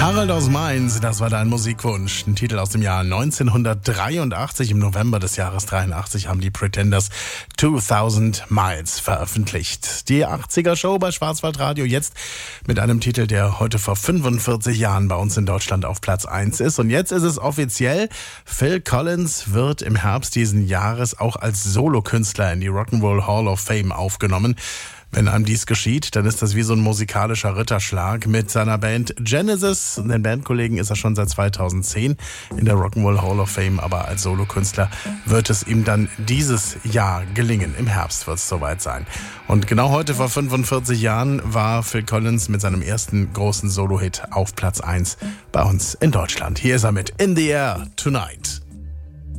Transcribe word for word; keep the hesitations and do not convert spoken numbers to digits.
Harald aus Mainz, das war dein Musikwunsch. Ein Titel aus dem Jahr neunzehnhundertdreiundachtzig. Im November des Jahres dreiundachtzig haben die Pretenders zweitausend Miles veröffentlicht. Die achtziger-Show bei Schwarzwaldradio jetzt mit einem Titel, der heute vor fünfundvierzig Jahren bei uns in Deutschland auf Platz eins ist. Und jetzt ist es offiziell. Phil Collins wird im Herbst diesen Jahres auch als Solokünstler in die Rock'n'Roll Hall of Fame aufgenommen. Wenn einem dies geschieht, dann ist das wie so ein musikalischer Ritterschlag. Mit seiner Band Genesis und den Bandkollegen ist er schon seit zweitausendzehn in der Rock'n'Roll Hall of Fame, aber als Solokünstler wird es ihm dann dieses Jahr gelingen. Im Herbst wird es soweit sein. Und genau heute vor fünfundvierzig Jahren war Phil Collins mit seinem ersten großen Solo-Hit auf Platz eins bei uns in Deutschland. Hier ist er mit In the Air Tonight.